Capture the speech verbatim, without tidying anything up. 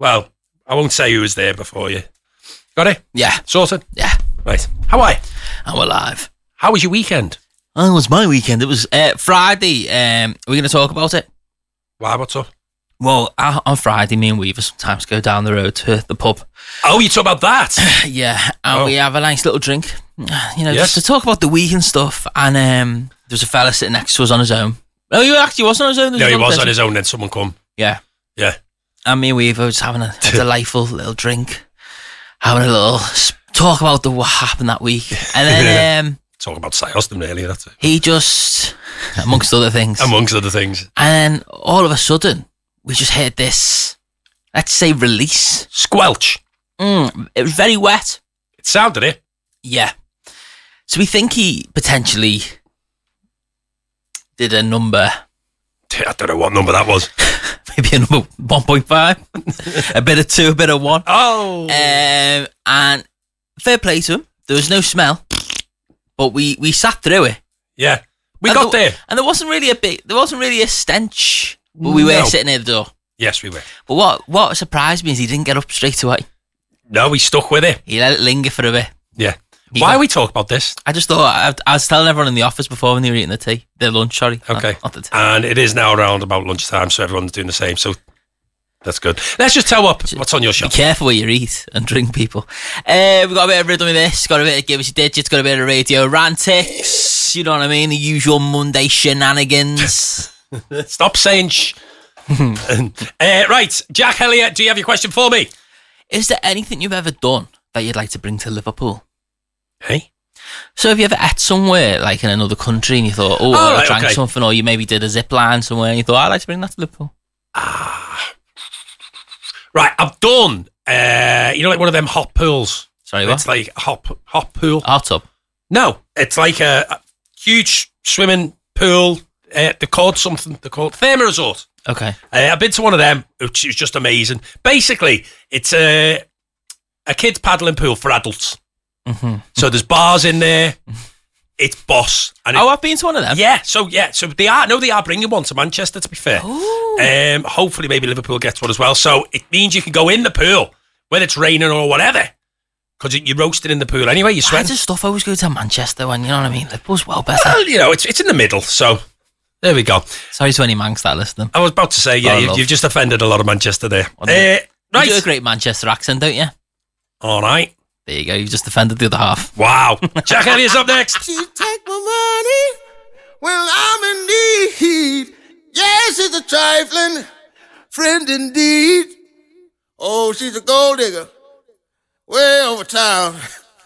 Well, I won't say who was there before you. Got it? Yeah. Sorted? Yeah. Right. How are you? I'm alive. How was your weekend? Oh, it was my weekend. It was uh, Friday. Um, we're going to talk about it. Why, what's up? Well, uh, on Friday, me and Weaver sometimes go down the road to the pub. Oh, you talk about that? Yeah, and Oh. we have a nice little drink. You know, Yes. just to talk about the week and stuff. And um, there was a fella sitting next to us on his own. No, he actually wasn't on his own. There No, he another was on person. his own, then someone come. Yeah. Yeah. And me and Weaver was having a, a delightful little drink, having a little s- talk about the what happened that week. And then um, Talk about Sioston earlier, that's it. he just, amongst other things, Amongst other things. and then all of a sudden, we just heard this, let's say, release. Squelch. Mm, it was very wet. It sounded it. Yeah. So we think he potentially did a number, I don't know what number that was. maybe a number one point five, a bit of two, a bit of one. Oh. Um, and fair play to him. There was no smell, but we, we sat through it. Yeah. We And got there, there. and there wasn't really a big, there wasn't really a stench. But we were No. sitting near the door. Yes, we were. But what what surprised me is he didn't get up straight away. No, we stuck with it. He let it linger for a bit. Yeah. He Why got- we talk about this? I just thought I, I was telling everyone in the office before when they were eating the tea, their lunch. Sorry, Okay. not, not the tea. And it is now around about lunchtime, so everyone's doing the same. So that's good. Let's just tell what, what's on your Be shelf. careful where you eat and drink, people. Uh, we've got a bit of rhythm with this, got a bit of give us your digits, got a bit of radio rantics, you know what I mean? The usual Monday shenanigans. Stop saying shh. uh, right, Jack Elliott, do you have your question for me? Is there anything you've ever done that you'd like to bring to Liverpool? Hey? So have you ever ate somewhere, like in another country, and you thought, oh, Oh, I right, drank okay. something, or you maybe did a zip line somewhere, and you thought, I'd like to bring that to Liverpool? Right, I've done, uh, you know, like one of them hot pools. Sorry, what? It's like a hot, hot pool. Hot tub. No, it's like a, a huge swimming pool. Uh, they're called something. They're called Therma Resort. Okay. Uh, I've been to one of them, which was just amazing. Basically, it's a a kids paddling pool for adults. Mm-hmm. So there's bars in there. It's boss. And it, Oh, I've been to one of them. yeah. So yeah. So they are. No, they are bringing one to Manchester. To be fair, um, hopefully maybe Liverpool gets one as well. So it means you can go in the pool when it's raining or whatever, because you're roasting in the pool anyway. You're Why sweating. does stuff always go to Manchester when, you know what I mean? Liverpool's well better. Well, you know, it's it's in the middle. So there we go. Sorry to any Manx that listening. I was about to say, yeah, Oh, you, love. you've just offended a lot of Manchester there. What do Uh, You right. do a great Manchester accent, don't you? All right. There you go. You just offended the other half. Wow. Jack Elliott's up next. She take my money when I'm in need. Yes, it's a trifling friend indeed. Oh, she's a gold digger way over town.